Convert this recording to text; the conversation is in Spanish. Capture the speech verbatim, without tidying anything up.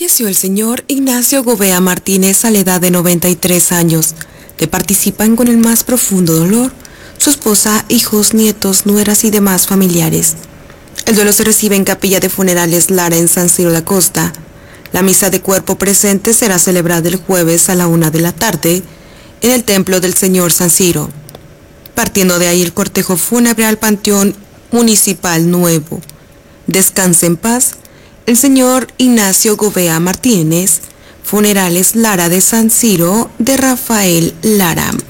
Falleció el señor Ignacio Gobea Martínez a la edad de noventa y tres años. Le participan con el más profundo dolor su esposa, hijos, nietos, nueras y demás familiares. El duelo se recibe en Capilla de Funerales Lara en San Ciro la Costa. La misa de cuerpo presente será celebrada el jueves a la una de la tarde en el Templo del Señor San Ciro. Partiendo de ahí el cortejo fúnebre al Panteón Municipal Nuevo. Descanse en paz el señor Ignacio Gobea Martínez. Funerales Lara de San Ciro de Rafael Lara.